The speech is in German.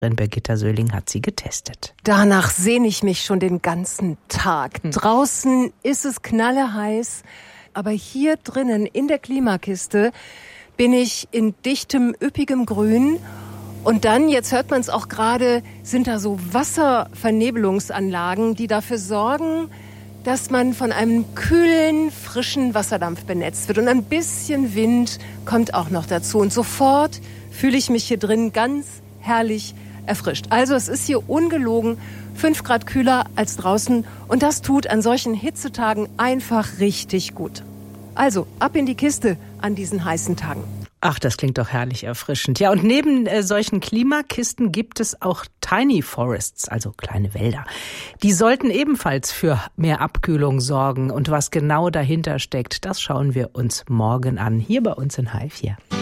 Birgitta Söhling hat sie getestet. Danach sehne ich mich schon den ganzen Tag. Draußen ist es knalleheiß, aber hier drinnen in der Klimakiste bin ich in dichtem, üppigem Grün. Und dann, jetzt hört man es auch gerade, sind da so Wasservernebelungsanlagen, die dafür sorgen, dass man von einem kühlen, frischen Wasserdampf benetzt wird. Und ein bisschen Wind kommt auch noch dazu. Und sofort fühle ich mich hier drin ganz herrlich erfrischt. Also es ist hier ungelogen 5 Grad kühler als draußen. Und das tut an solchen Hitzetagen einfach richtig gut. Also ab in die Kiste an diesen heißen Tagen. Ach, das klingt doch herrlich erfrischend. Ja, und neben solchen Klimakisten gibt es auch Tiny Forests, also kleine Wälder. Die sollten ebenfalls für mehr Abkühlung sorgen. Und was genau dahinter steckt, das schauen wir uns morgen an, hier bei uns in HR4.